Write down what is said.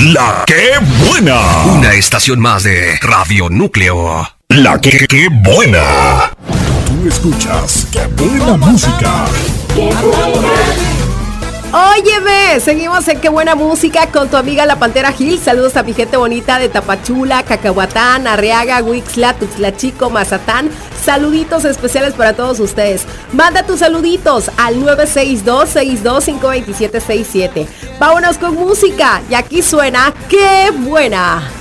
La que buena. Una estación más de Radio Núcleo. La que buena. Tú escuchas Qué buena música. Óyeme, seguimos en Qué buena música con tu amiga La Pantera Gil. Saludos a mi gente bonita de Tapachula, Cacahuatán, Arriaga, Huixla, Tuxtla Chico, Mazatán. Saluditos especiales para todos ustedes. Manda tus saluditos al 962-625-2767. Vámonos con música y aquí suena Qué buena.